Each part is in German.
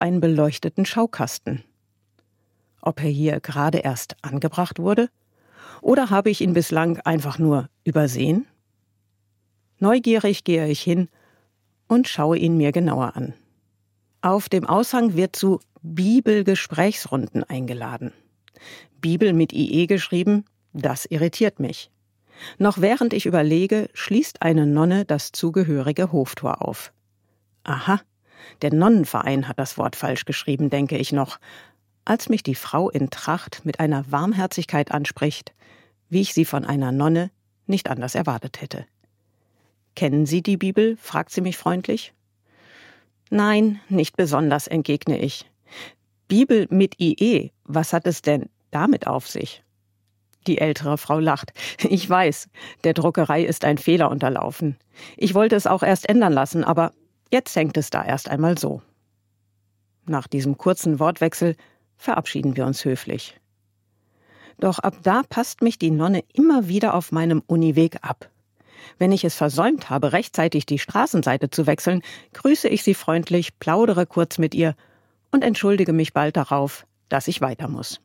einen beleuchteten Schaukasten. Ob er hier gerade erst angebracht wurde? Oder habe ich ihn bislang einfach nur übersehen? Neugierig gehe ich hin und schaue ihn mir genauer an. Auf dem Aushang wird zu Bibelgesprächsrunden eingeladen. Bibel mit IE geschrieben, das irritiert mich. Noch während ich überlege, schließt eine Nonne das zugehörige Hoftor auf. Aha, der Nonnenverein hat das Wort falsch geschrieben, denke ich noch, als mich die Frau in Tracht mit einer Warmherzigkeit anspricht, wie ich sie von einer Nonne nicht anders erwartet hätte. »Kennen Sie die Bibel?« fragt sie mich freundlich. »Nein, nicht besonders«, entgegne ich. »Bibel mit IE, was hat es denn damit auf sich?« Die ältere Frau lacht. »Ich weiß, der Druckerei ist ein Fehler unterlaufen. Ich wollte es auch erst ändern lassen, aber jetzt hängt es da erst einmal so.« Nach diesem kurzen Wortwechsel verabschieden wir uns höflich. Doch ab da passt mich die Nonne immer wieder auf meinem Uniweg ab. Wenn ich es versäumt habe, rechtzeitig die Straßenseite zu wechseln, grüße ich sie freundlich, plaudere kurz mit ihr und entschuldige mich bald darauf, dass ich weiter muss.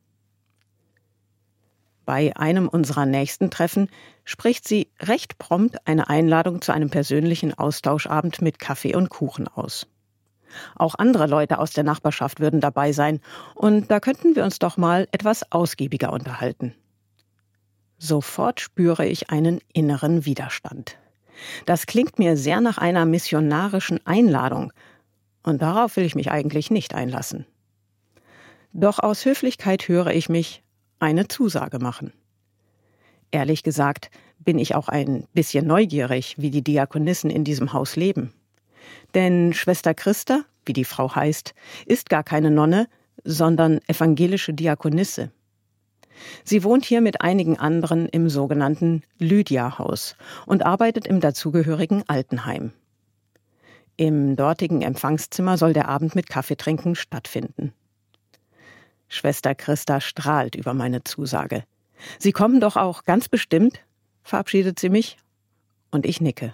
Bei einem unserer nächsten Treffen spricht sie recht prompt eine Einladung zu einem persönlichen Austauschabend mit Kaffee und Kuchen aus. Auch andere Leute aus der Nachbarschaft würden dabei sein und da könnten wir uns doch mal etwas ausgiebiger unterhalten. Sofort spüre ich einen inneren Widerstand. Das klingt mir sehr nach einer missionarischen Einladung und darauf will ich mich eigentlich nicht einlassen. Doch aus Höflichkeit höre ich mich eine Zusage machen. Ehrlich gesagt bin ich auch ein bisschen neugierig, wie die Diakonissen in diesem Haus leben. Denn Schwester Christa, wie die Frau heißt, ist gar keine Nonne, sondern evangelische Diakonisse. Sie wohnt hier mit einigen anderen im sogenannten Lydia-Haus und arbeitet im dazugehörigen Altenheim. Im dortigen Empfangszimmer soll der Abend mit Kaffeetrinken stattfinden. Schwester Christa strahlt über meine Zusage. »Sie kommen doch auch ganz bestimmt«, verabschiedet sie mich und ich nicke.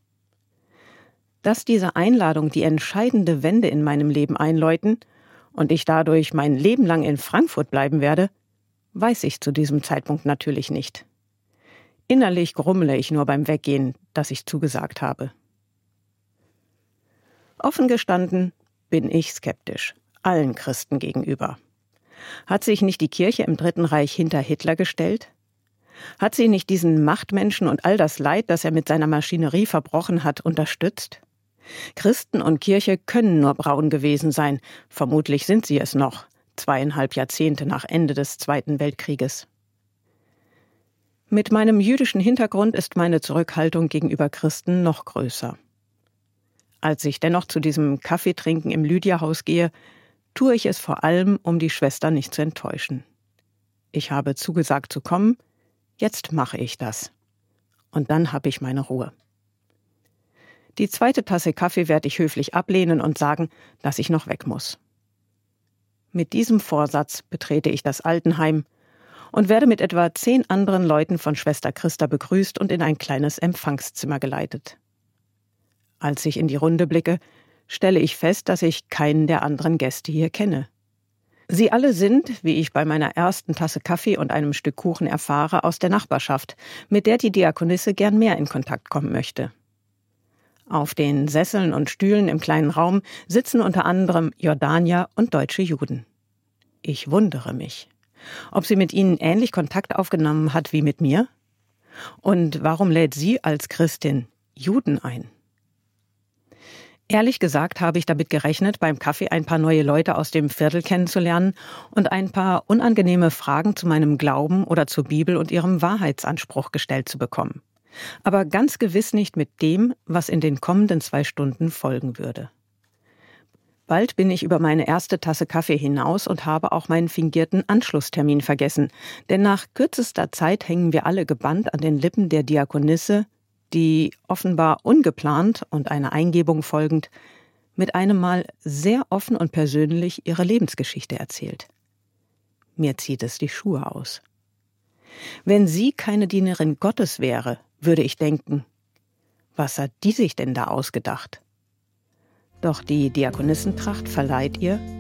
Dass diese Einladung die entscheidende Wende in meinem Leben einläuten und ich dadurch mein Leben lang in Frankfurt bleiben werde, weiß ich zu diesem Zeitpunkt natürlich nicht. Innerlich grummle ich nur beim Weggehen, dass ich zugesagt habe. Offen gestanden bin ich skeptisch, allen Christen gegenüber. Hat sich nicht die Kirche im Dritten Reich hinter Hitler gestellt? Hat sie nicht diesen Machtmenschen und all das Leid, das er mit seiner Maschinerie verbrochen hat, unterstützt? Christen und Kirche können nur braun gewesen sein, vermutlich sind sie es noch, 2,5 Jahrzehnte nach Ende des Zweiten Weltkrieges. Mit meinem jüdischen Hintergrund ist meine Zurückhaltung gegenüber Christen noch größer. Als ich dennoch zu diesem Kaffeetrinken im Lydia-Haus gehe, tue ich es vor allem, um die Schwester nicht zu enttäuschen. Ich habe zugesagt zu kommen, jetzt mache ich das. Und dann habe ich meine Ruhe. Die zweite Tasse Kaffee werde ich höflich ablehnen und sagen, dass ich noch weg muss. Mit diesem Vorsatz betrete ich das Altenheim und werde mit etwa 10 anderen Leuten von Schwester Christa begrüßt und in ein kleines Empfangszimmer geleitet. Als ich in die Runde blicke, stelle ich fest, dass ich keinen der anderen Gäste hier kenne. Sie alle sind, wie ich bei meiner ersten Tasse Kaffee und einem Stück Kuchen erfahre, aus der Nachbarschaft, mit der die Diakonisse gern mehr in Kontakt kommen möchte. Auf den Sesseln und Stühlen im kleinen Raum sitzen unter anderem Jordanier und deutsche Juden. Ich wundere mich, ob sie mit ihnen ähnlich Kontakt aufgenommen hat wie mit mir? Und warum lädt sie als Christin Juden ein? Ehrlich gesagt habe ich damit gerechnet, beim Kaffee ein paar neue Leute aus dem Viertel kennenzulernen und ein paar unangenehme Fragen zu meinem Glauben oder zur Bibel und ihrem Wahrheitsanspruch gestellt zu bekommen. Aber ganz gewiss nicht mit dem, was in den kommenden 2 Stunden folgen würde. Bald bin ich über meine erste Tasse Kaffee hinaus und habe auch meinen fingierten Anschlusstermin vergessen, denn nach kürzester Zeit hängen wir alle gebannt an den Lippen der Diakonisse, die offenbar ungeplant und einer Eingebung folgend mit einem Mal sehr offen und persönlich ihre Lebensgeschichte erzählt. Mir zieht es die Schuhe aus. Wenn sie keine Dienerin Gottes wäre, würde ich denken, was hat die sich denn da ausgedacht? Doch die Diakonissentracht verleiht ihr,